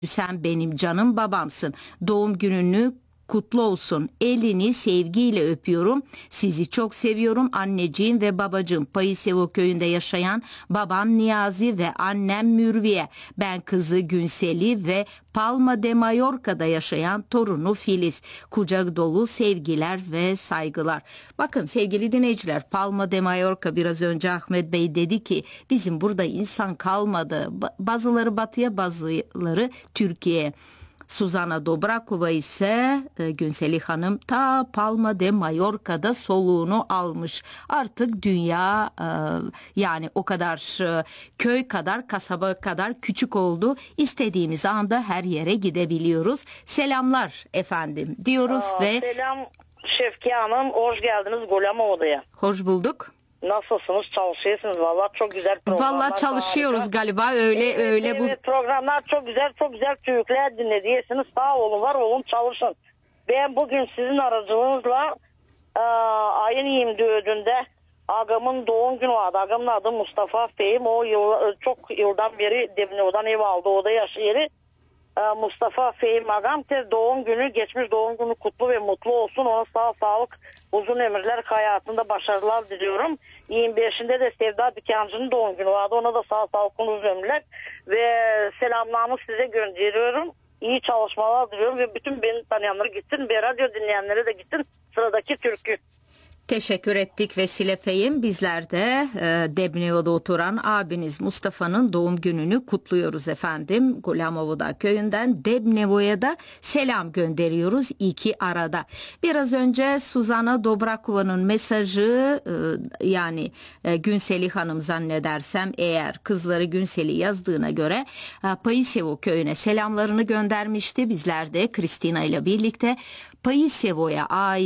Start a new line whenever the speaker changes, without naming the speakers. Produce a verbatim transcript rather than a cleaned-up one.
Sen benim canım babamsın. Doğum gününü kutlu olsun. Elini sevgiyle öpüyorum. Sizi çok seviyorum anneciğim ve babacığım. Payısevo köyünde yaşayan babam Niyazi ve annem Mürviye. Ben kızı Günsel'i ve Palma de Mallorca'da yaşayan torunu Filiz. Kucak dolu sevgiler ve saygılar. Bakın sevgili dinleyiciler, Palma de Mallorca, biraz önce Ahmet Bey dedi ki bizim burada insan kalmadı. Bazıları batıya, bazıları Türkiye'ye. Suzana Dobrakova ise e, Günseli Hanım ta Palma de Mallorca'da soluğunu almış. Artık dünya e, yani o kadar e, köy kadar, kasaba kadar küçük oldu. İstediğimiz anda her yere gidebiliyoruz. Selamlar efendim diyoruz.
Aa,
ve
Selam Şevki Hanım, hoş geldiniz Golema Oda'ya.
Hoş bulduk.
Nasılsınız? Çalışıyorsunuz. Vallahi çok güzel programlar.
Vallahi çalışıyoruz
harika.
galiba öyle
evet,
öyle
evet,
bu.
Programlar çok güzel, çok güzel tüyükler dinlediyseniz sağ olun, var olun, çalışın. Ben bugün sizin aracılığınızla e, ayın yirmi dördünde ağamın doğum günü vardı. Ağamın adı Mustafa Fehim. O yıl, çok yıldan beri Debneo'dan ev aldı. O da yaşıyor. Mustafa Fehim ağam doğum günü, geçmiş doğum günü kutlu ve mutlu olsun. Ona sağ sağlık, uzun ömürler, hayatında başarılar diliyorum. yirmi beşinde de Sevda Dükkancı'nın doğum günü vardı. Ona da sağ sağlık, uzun ömürler ve selamlarımı size gönderiyorum. İyi çalışmalar diliyorum ve bütün beni tanıyanlara gitsin ve radyo dinleyenlere de gitsin sıradaki türkü.
Teşekkür ettik Vesile Fehim. Bizler de e, Debneo'da oturan abiniz Mustafa'nın doğum gününü kutluyoruz efendim. Gulamovoda köyünden Debneo'ya da selam gönderiyoruz iki arada. Biraz önce Suzana Dobrakova'nın mesajı e, yani e, Günseli Hanım zannedersem, eğer kızları Günsel'i yazdığına göre e, Payısevo köyüne selamlarını göndermişti. Bizler de Kristina ile birlikte Payısevo'ya ait